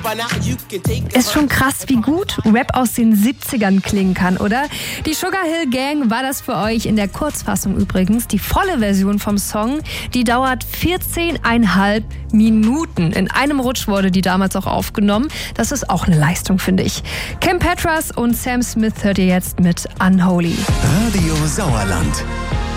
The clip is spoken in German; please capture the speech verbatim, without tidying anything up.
Ist schon krass, wie gut Rap aus den siebzigern klingen kann, oder? Die Sugar Hill Gang war das für euch in der Kurzfassung übrigens. Die volle Version vom Song, die dauert vierzehneinhalb Minuten. In einem Rutsch wurde die damals auch aufgenommen. Das ist auch eine Leistung, finde ich. Kim Petras und Sam Smith hört ihr jetzt mit Unholy. Radio Sauerland.